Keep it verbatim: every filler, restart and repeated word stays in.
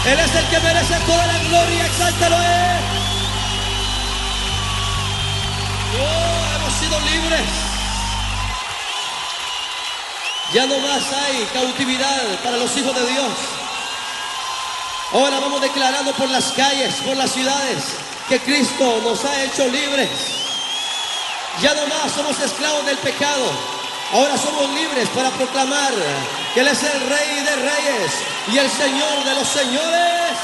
Él es el que merece toda la gloria, exáltalo a Él. Oh, hemos sido libres. Ya no más hay cautividad para los hijos de Dios. Ahora vamos declarando por las calles, por las ciudades, que Cristo nos ha hecho libres. Ya no más somos esclavos del pecado. Ahora somos libres para proclamar que Él es el Rey de Reyes y el Señor de los Señores.